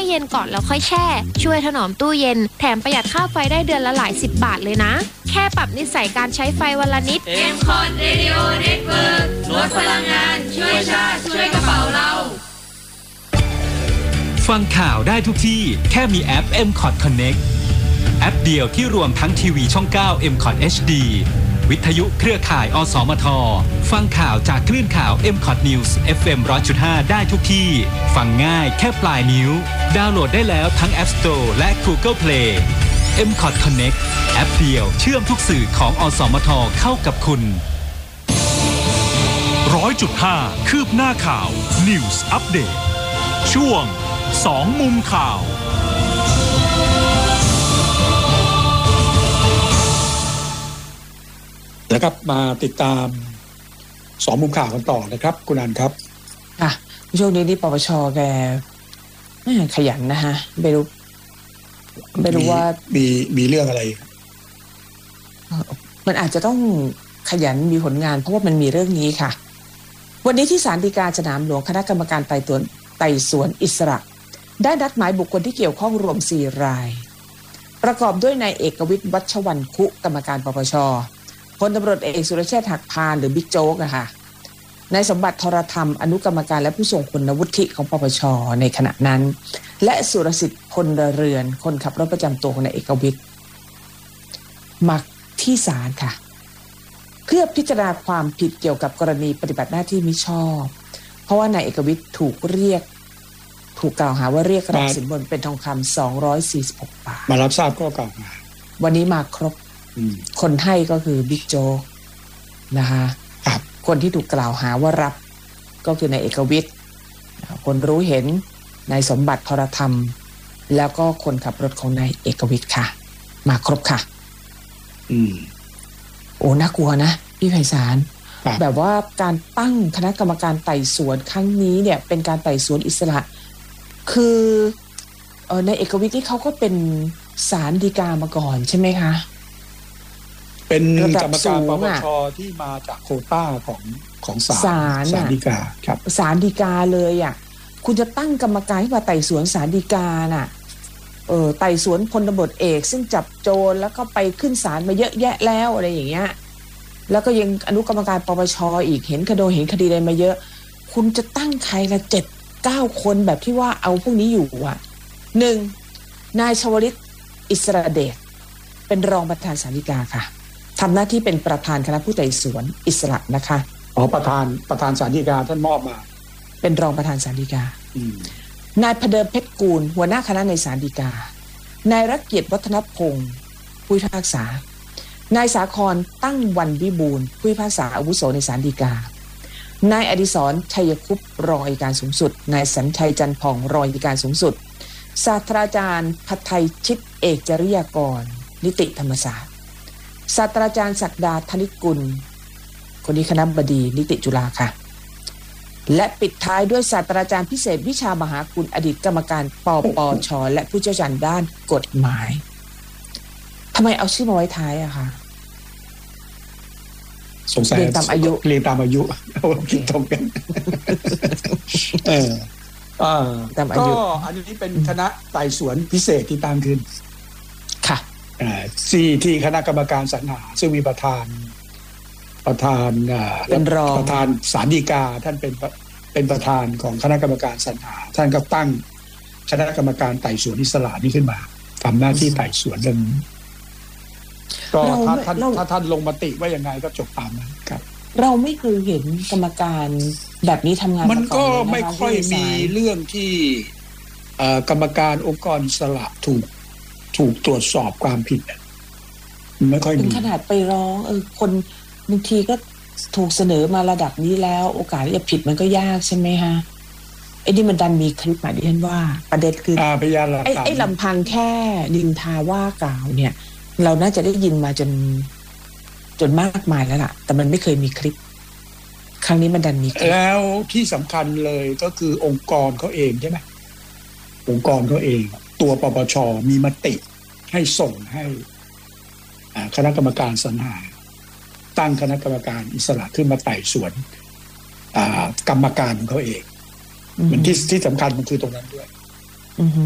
เย็นก่อนแล้วค่อยแช่ ช่วยถนอมตู้เย็นแถมประหยัดค่าไฟได้เดือนละหลาย10 บาทเลยนะ แค่ปรับนิสัยการใช้ไฟวันละนิด M-Cot Radio Network ลดพลังงานช่วยชาติช่วยกระเป๋าเราฟังข่าวได้ทุกที่แค่มีแอป M-Cot Connect แอปเดียวที่รวมทั้งทีวีช่อง 9 M-Cot HD วิทยุเครือข่ายอสมทฟังข่าวจากคลื่นข่าว M-Cot News FM 100.5 ได้ทุกที่ฟังง่ายแค่ปลายนิ้วดาวน์โหลดได้แล้วทั้ง App Store และ Google Play M-Cot Connect แอปเดียวเชื่อมทุกสื่อของอสมทเข้ากับคุณ 100.5 คืบหน้าข่าว News Update ช่วง2 มุมข่าวนะครับมาติดตาม2 มุมข่าวกันต่อนะครับคุณอันครับค่ะช่วงนี้ที่ปปชแกขยันนะฮะไม่รู้ว่ามีเรื่องอะไรมันอาจจะต้องขยันมีผลงานเพราะว่ามันมีเรื่องนี้ค่ะวันนี้ที่ศาลฎีกาสนามหลวงคณะกรรมการไต่สวนอิสระได้นัดหมายบุคคลที่เกี่ยวข้องรวม4 รายประกอบด้วยนายเอกวิทย์วัชวรรณคุกรรมการปปชพลตำรวจเอกสุรเชษฐ์หักพานหรือบิ๊กโจ๊กอะค่ะนายสมบัติธรธรรมอนุกรรมการและผู้ทรงคุณวุฒิของปปชในขณะนั้นและสุรสิทธิ์พลเรือนคนขับรถประจำตัวของนายเอกวิทย์มาที่ศาลค่ะเพื่อพิจารณาความผิดเกี่ยวกับกรณีปฏิบัติหน้าที่มิชอบเพราะว่านายเอกวิทย์ถูกกล่าวหาว่าเรียกรับสินบนเป็นทองคำ246 บาทมารับทราบข้อกล่าวหาวันนี้มาครบคนให้ก็คือบิ๊กโจ๊กนะคะคนที่ถูกกล่าวหาว่ารับก็คือนายเอกวิทย์คนรู้เห็นนายสมบัติธรธรรมแล้วก็คนขับรถของนายเอกวิทย์ค่ะมาครบค่ะโอ้น่ากลัวนะพี่ไพศาลแบบว่าการตั้งคณะกรรมการไต่สวนครั้งนี้เนี่ยเป็นการไต่สวนอิสระคือนายเอกวิทย์ที่เขาก็เป็นศาลฎีกามาก่อนใช่ไหมคะเป็นกรรมการปปชที่มาจากโควต้าของศาลฎีกาครับศาลฎีกาเลยอ่ะคุณจะตั้งกรรมการให้มาไต่สวนศาลฎีกาน่ะไต่สวนพลตำรวจเอกซึ่งจับโจรแล้วก็ไปขึ้นศาลมาเยอะแยะแล้วอะไรอย่างเงี้ยแล้วก็ยังอนุกรรมการปปชอีกเห็นคดีอะไรมาเยอะคุณจะตั้งใครละ7-9 คนแบบที่ว่าเอาพวกนี้อยู่อ่ะ 1. นายชวลิตอิสระเดชเป็นรองประธานศาลฎีกาค่ะทำหน้าที่เป็นประธานคณะผู้ไต่สวนอิสระนะคะประธานศาลฎีกาท่านมอบมาเป็นรองประธานศาลฎีกานายพเดิมเพชรกูลหัวหน้าคณะในศาลฎีกานายรักเกียรติวัฒนพงศ์ผู้พิพากษานายสาครตั้งวันวิบูลย์ผู้พิพากษาอาวุโสในศาลฎีกานายอดิศรชัยคุปต์รองอัยการสูงสุดนายสัญชัยจันทร์ผ่องรองอัยการสูงสุดศาสตราจารย์ภัทไทยชิตเอกจริยากรนิติธรรมศาสตร์ศาสตราจารย์ศักดาธนิตกุลคนนี้คณบดีนิติจุฬาค่ะและปิดท้ายด้วยศาสตราจารย์พิเศษวิชามหาคุณอดีตกรรมการปปชและผู้เชี่ยวชาญด้านกฎหมายทำไมเอาชื่อมาไว้ท้ายอะคะสงสัยเรียนตามอายุคิดตรงกันตามอายุก็อันนี้เป็นคณะไต่สวนพิเศษที่ตั้งขึ้นค่ะที่คณะกรรมการสรรหาซึ่งมีประธานเป็นรองประธานศาลฎีกาท่านเป็นประธานของคณะกรรมการสรรหาท่านก็ตั้งคณะกรรมการไต่สวนอิสระนี้ขึ้นมาทำหน้าที่ไต่สวนเรื่องนี้ก็ถ้าท่านลงมติว่ายังไงก็จบตามนั้นครับเราไม่เคยเห็นกรรมการแบบนี้ทำงานมันก็ไม่ค่อยมีเรื่องที่กรรมการองค์กรอิสระถูกตรวจสอบความผิดไม่ค่อยมีขนาดไปร้องคนบางทีก็ถูกเสนอมาระดับนี้แล้วโอกาสที่จะผิดมันก็ยากใช่ไหมฮะไอ้นี่มันดันมีคลิปมาดิฉันว่าประเด็นคือพยานหลักฐานไอ้ลำพังแค่ดินทาว่ากล่าวเนี่ยเราน่าจะได้ยินมาจนมากมายแล้วล่ะแต่มันไม่เคยมีคลิปครั้งนี้มันดันมีคลิปแล้วที่สำคัญเลยก็คือองค์กรเขาเองใช่ไหมองค์กรเขาเองตัวปปชมีมติให้ส่งให้คณะกรรมการสรรหาตั้งคณะกรรมการอิสระขึ้นมาไต่สวนกรรมการของเขาเองมันที่สำคัญมันคือตรงนั้นด้วย